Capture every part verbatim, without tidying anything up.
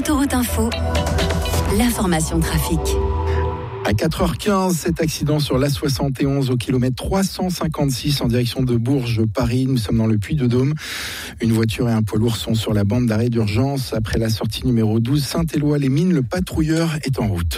Autoroute Info, l'information trafic. À quatre heures quinze, cet accident sur l'A soixante et onze au kilomètre trois cent cinquante-six en direction de Bourges-Paris. Nous sommes dans le Puy-de-Dôme. Une voiture et un poids lourd sont sur la bande d'arrêt d'urgence. Après la sortie numéro douze Saint-Éloi-les-Mines, le patrouilleur est en route.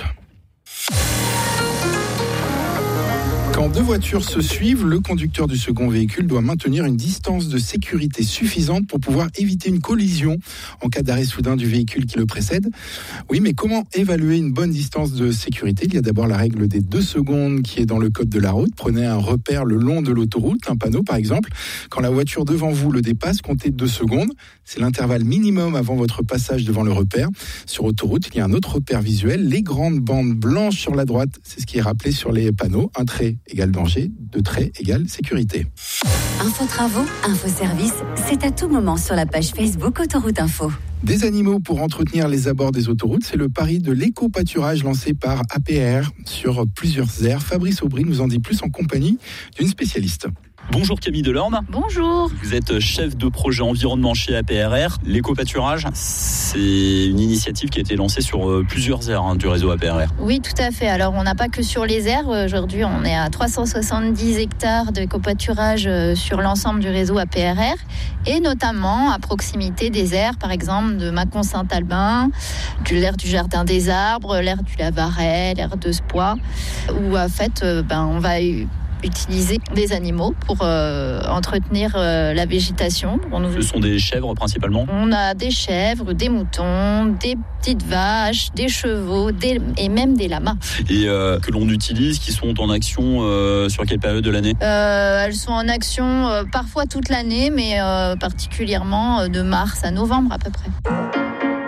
Quand deux voitures se suivent, le conducteur du second véhicule doit maintenir une distance de sécurité suffisante pour pouvoir éviter une collision en cas d'arrêt soudain du véhicule qui le précède. Oui, mais comment évaluer une bonne distance de sécurité ? Il y a d'abord la règle des deux secondes qui est dans le code de la route. Prenez un repère le long de l'autoroute, un panneau par exemple. Quand la voiture devant vous le dépasse, comptez deux secondes. C'est l'intervalle minimum avant votre passage devant le repère. Sur autoroute, il y a un autre repère visuel, les grandes bandes blanches sur la droite. C'est ce qui est rappelé sur les panneaux. Un trait égale danger, deux traits égale sécurité. Info travaux, info service, c'est à tout moment sur la page Facebook Autoroute Info. Des animaux pour entretenir les abords des autoroutes, c'est le pari de l'éco-pâturage lancé par A P R sur plusieurs aires. Fabrice Aubry nous en dit plus en compagnie d'une spécialiste. Bonjour Camille Delorme. Bonjour. Vous êtes chef de projet environnement chez A P R R. L'éco-pâturage, c'est une initiative qui a été lancée sur plusieurs aires hein, du réseau A P R R. Oui, tout à fait. Alors, on n'a pas que sur les aires. Aujourd'hui, on est à trois cent soixante-dix hectares d'éco-pâturage sur l'ensemble du réseau A P R R et notamment à proximité des aires, par exemple, de Mâcon-Saint-Albin, de l'aire du Jardin des Arbres, l'aire du Lavaret, l'aire de Spoix, où en fait, ben, on va utiliser des animaux pour euh, entretenir euh, la végétation. Nous... Ce sont des chèvres principalement ? On a des chèvres, des moutons, des petites vaches, des chevaux des... et même des lamas. Et euh, que l'on utilise, qui sont en action euh, sur quelle période de l'année ? euh, Elles sont en action euh, parfois toute l'année, mais euh, particulièrement euh, de mars à novembre à peu près.